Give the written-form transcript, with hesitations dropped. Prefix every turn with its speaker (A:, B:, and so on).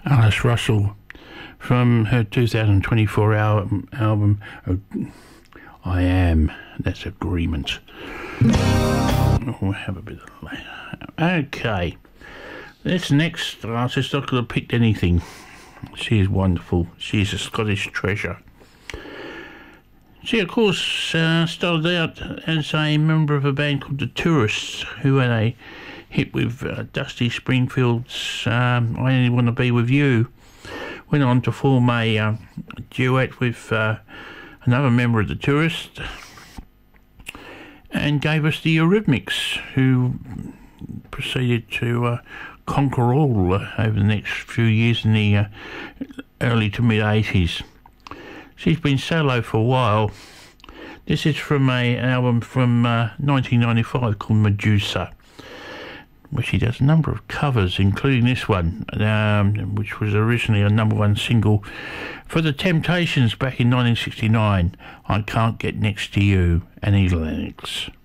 A: Alice Russell from her 2024 album I Am. That's Agreement. We'll have a bit of that. Okay. This next artist, I could have picked anything. She is wonderful. She's a Scottish treasure. She, of course, started out as a member of a band called The Tourists, who had a hit with Dusty Springfield's I Only Want to Be With You. Went on to form a duet with another member of The Tourists and gave us the Eurythmics, who proceeded to conquer all over the next few years in the early to mid-80s. She's been solo for a while. This is from an album from 1995 called Medusa, where she does a number of covers, including this one, which was originally a #1 single for The Temptations back in 1969, I Can't Get Next to You, Annie Lennox.